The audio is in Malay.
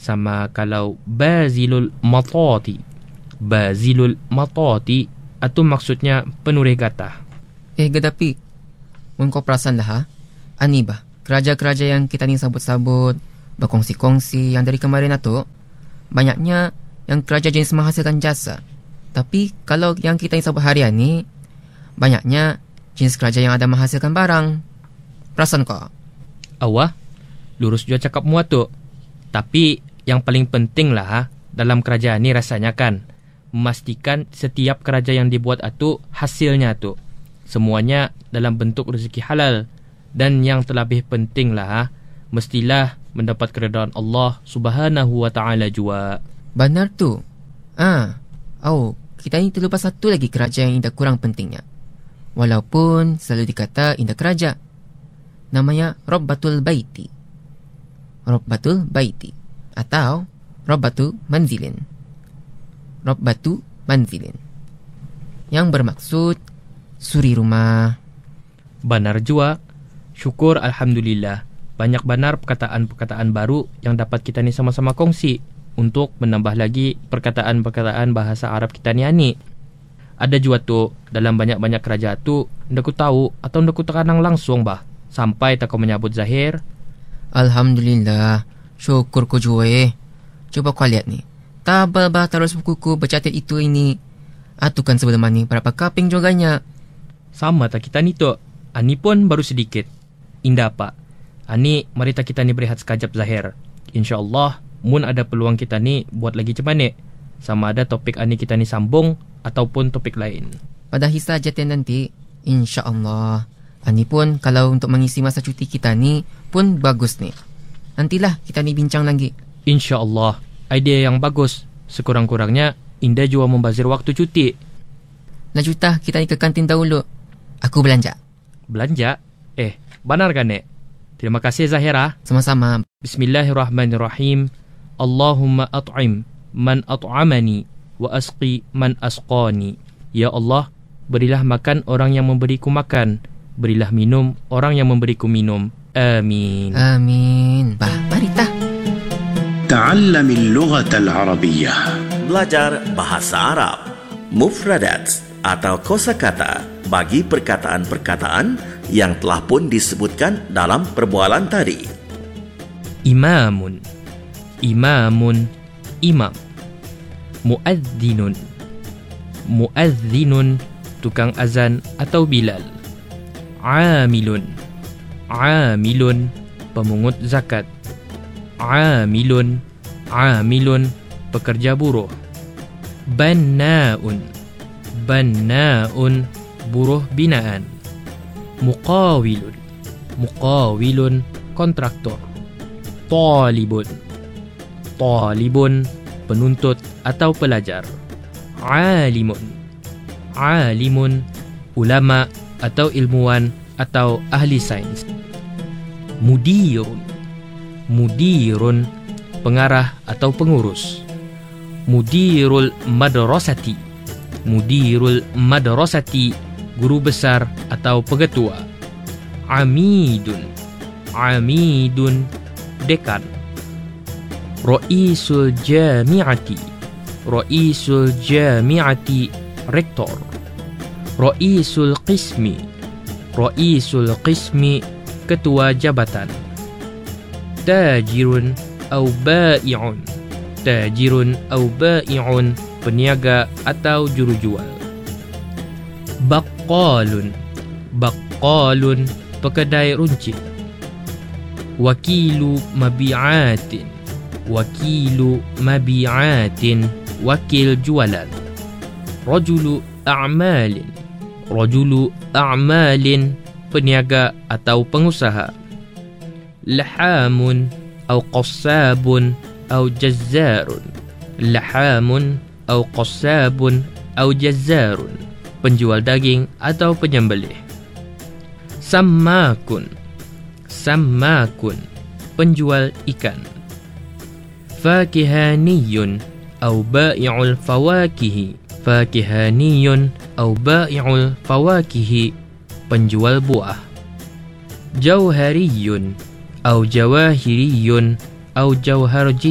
Sama kalau bazilul matati. Bazilul matati itu maksudnya penurih gatah. Gadapi, mun kau perasan dah ani bah, keraja-keraja yang kita ni sabut-sabut, berkongsi-kongsi yang dari kemarin itu, banyaknya yang keraja jenis menghasilkan jasa. Tapi kalau yang kita ni sabut harian ni, banyaknya jenis keraja yang ada menghasilkan barang. Perasan kau? Awah, lurus juga cakap muat tu. Tapi yang paling penting lah dalam kerajaan ni rasanya kan memastikan setiap kerja yang dibuat itu hasilnya tu semuanya dalam bentuk rezeki halal, dan yang terlebih penting lah mestilah mendapat keredaan Allah Subhanahu wa taala jua. Benar tu. Kita ni terlupa satu lagi kerja yang indah kurang pentingnya. Walaupun selalu dikata indah kerja. Namanya Rabbatul Baiti. Rabbatul Baiti atau Rabbatu Manzilin. Rabbatu Manzilin yang bermaksud suri rumah. Benar jua. Syukur Alhamdulillah. Banyak benar perkataan-perkataan baru yang dapat kita ni sama-sama kongsi untuk menambah lagi perkataan-perkataan bahasa Arab kita ni. Ada jua tu dalam banyak-banyak kerajaan tu ndak ku tahu atau ndak ku terkenang langsung bah sampai tak kau menyambut Zahir. Alhamdulillah. Syukur ku jua. Coba kau lihat ni. Tabel bah terus bukuku bercatat itu ini. Atukan sebelum ni berapa kaping joganya. Sama tak kita ni tu. Ani pun baru sedikit. Indah pak. Ani mari tak kita ni berehat sekejap Zahir. InsyaAllah mun ada peluang kita ni buat lagi macam mana. Sama ada topik ani kita ni sambung ataupun topik lain. Pada hisah jatian nanti, InsyaAllah. Ani pun kalau untuk mengisi masa cuti kita ni pun bagus ni. Nantilah kita ni bincang lagi. InsyaAllah. Idea yang bagus. Sekurang-kurangnya Indah juga membazir waktu cuti. Lanjutlah kita ni ke kantin dahulu. Aku belanja. Belanja? Benar kan nek? Terima kasih Zahira. Sama-sama. Bismillahirrahmanirrahim. Allahumma at'im man at'amani wa asqi man asqani. Ya Allah, berilah makan orang yang memberiku makan, berilah minum orang yang memberiku minum. Amin. Amin. Mari tah. تعلم اللغة العربية. Belajar bahasa Arab. Mufradat atau kosakata bagi perkataan-perkataan yang telah pun disebutkan dalam perbualan tadi. Imamun. Imamun. Imam. Muadzzinun. Muadzzinun, tukang azan atau bilal. Amilun. Amilun, pemungut zakat. Amilun. Amilun, pekerja buruh. Bannaun. Bannaun, buruh binaan. Muqawilun. Muqawilun, kontraktor. Talibun. Talibun, penuntut atau pelajar. Alimun. Alimun, ulama atau ilmuwan atau ahli sains. Mudirun. Mudirun, pengarah atau pengurus. Mudirul madrasati. Mudirul madrasati, guru besar atau pengetua. Amidun. Amidun, dekan. Ra'isul jami'ati. Ra'isul jami'ati, rektor. Ra'isul qismi. Ra'isul qismi, ketua jabatan. Tajirun au ba'i'un. Tajirun au ba'i'un, peniaga atau juru jual. Baqqalun. Baqqalun, pekedai runcit. Wakilu mabi'atin. Wakilu mabi'atin, wakil jualan. Rajulu a'malin. Rajulu a'malin, peniaga atau pengusaha. Lahamun atau qassabun atau jazzarun. Lahamun atau qassabun atau jazzarun, penjual daging atau penyembelih. Sammakun. Sammakun, penjual ikan. Fakihaniyun atau ba'i'ul fawakihi. Fakihaniyun atau ba'i'ul fawakihi, penjual buah. Jauhariyun atau jawahiriyun atau jauharji.